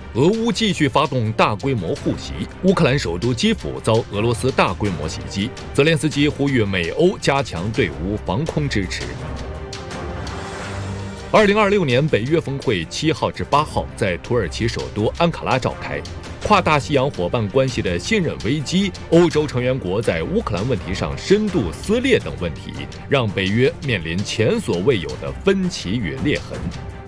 俄乌继续发动大规模互袭，乌克兰首都基辅遭俄罗斯大规模袭击。泽连斯基呼吁美欧加强对乌防空支持。2026年北约峰会7号至8号在土耳其首都安卡拉召开。跨大西洋伙伴关系的信任危机、欧洲成员国在乌克兰问题上深度撕裂等问题，让北约面临前所未有的分歧与裂痕。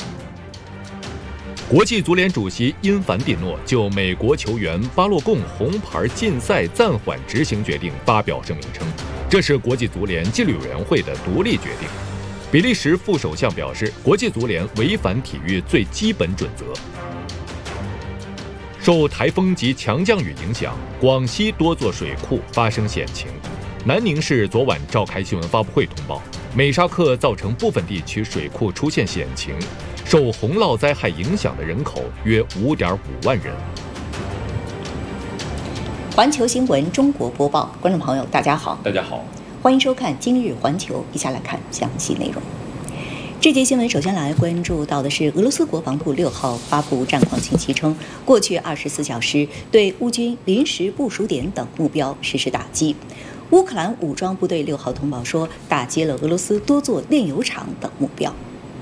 国际足联主席因凡蒂诺就美国球员巴洛贡红牌禁赛暂缓执行决定发表声明称，这是国际足联纪律委员会的独立决定。比利时副首相表示，国际足联违反体育最基本准则。受台风及强降雨影响，广西多座水库发生险情。南宁市昨晚召开新闻发布会通报，美沙克造成部分地区水库出现险情，受洪涝灾害影响的人口约5.5万人。 环球新闻中国播报，观众朋友大家好， 大家好， 欢迎收看今日环球，一起来看详细内容。这节新闻首先来关注到的是，俄罗斯国防部6号发布战况信息称，过去24小时对乌军临时部署点等目标实施打击。乌克兰武装部队6号通报说，打击了俄罗斯多座炼油厂等目标。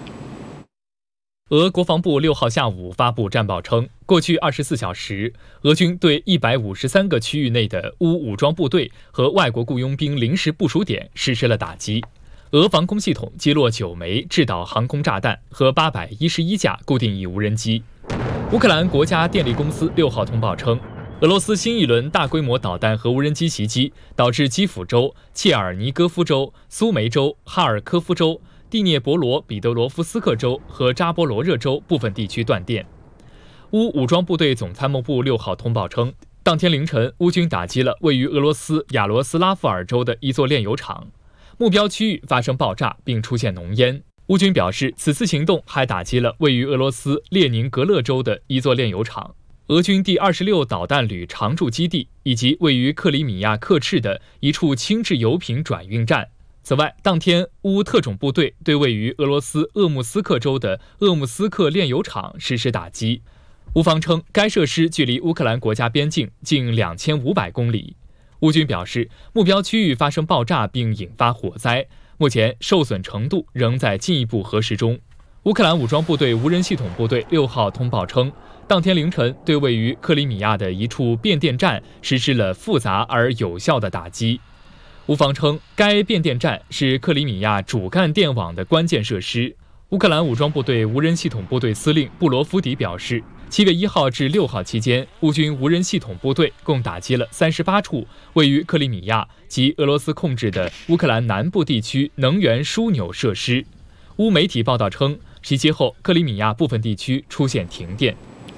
俄国防部6号下午发布战报称，过去24小时，俄军对153个区域内的乌武装部队和外国雇佣兵临时部署点实施了打击。俄防空系统击落9枚制导航空炸弹和811架固定翼无人机。乌克兰国家电力公司6号通报称，俄罗斯新一轮大规模导弹和无人机袭击，导致基辅州、切尔尼戈夫州、苏梅州、哈尔科夫州、蒂涅博罗彼得罗夫斯克州和扎波罗热州部分地区断电。乌武装部队总参谋部6号通报称，当天凌晨，乌军打击了位于俄罗斯亚罗斯拉夫尔州的一座炼油厂，目标区域发生爆炸并出现浓烟。乌军表示，此次行动还打击了位于俄罗斯列宁格勒州的一座炼油厂。俄军第26导弹旅常驻基地以及位于克里米亚克赤的一处轻质油品转运站。此外，当天乌特种部队对位于俄罗斯鄂木斯克州的鄂木斯克炼油厂实施打击。乌方称，该设施距离乌克兰国家边境近2500公里。乌军表示，目标区域发生爆炸并引发火灾，目前受损程度仍在进一步核实中。乌克兰武装部队无人系统部队6号通报称，当天凌晨对位于克里米亚的一处变电站实施了复杂而有效的打击。乌方称，该变电站是克里米亚主干电网的关键设施。乌克兰武装部队无人系统部队司令布罗夫迪表示，7月1号至6号期间，乌军无人系统部队共打击了38处位于克里米亚及俄罗斯控制的乌克兰南部地区能源枢纽设施。乌媒体报道称，袭击后克里米亚部分地区出现停电。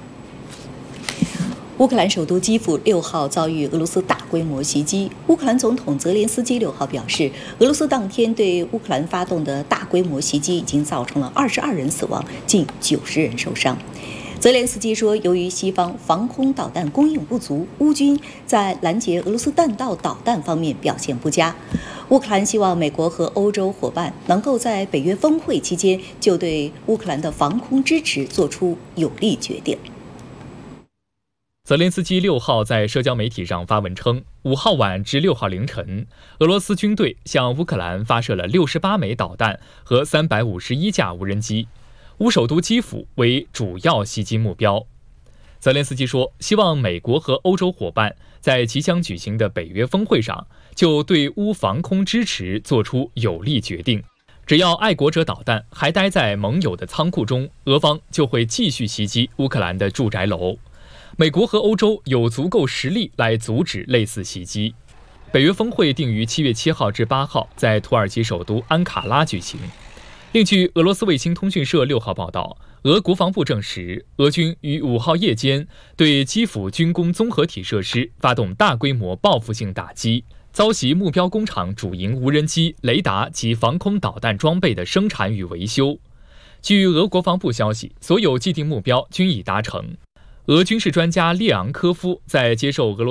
乌克兰首都基辅6号遭遇俄罗斯大规模袭击。乌克兰总统泽连斯基6号表示，俄罗斯当天对乌克兰发动的大规模袭击已经造成了22人死亡，近90人受伤。泽连斯基说，由于西方防空导弹供应不足，乌军在拦截俄罗斯弹道导弹方面表现不佳。乌克兰希望美国和欧洲伙伴能够在北约峰会期间就对乌克兰的防空支持做出有力决定。 泽连斯基6号在社交媒体上发文称，5号晚至6号凌晨，俄罗斯军队向乌克兰发射了68枚导弹和351架无人机，乌首都基辅为主要袭击目标。泽连斯基说，希望美国和欧洲伙伴在即将举行的北约峰会上就对乌防空支持做出有力决定。只要爱国者导弹还待在盟友的仓库中，俄方就会继续袭击乌克兰的住宅楼。美国和欧洲有足够实力来阻止类似袭击。北约峰会定于7月7号至8号在土耳其首都安卡拉举行。另据俄罗斯卫星通讯社6号报道，俄国防部证实，俄军于5号夜间对基辅军工综合体设施发动大规模报复性打击，遭袭目标工厂主营无人机、雷达及防空导弹装备的生产与维修。据俄国防部消息，所有既定目标均已达成。俄军事专家列昂科夫在接受俄罗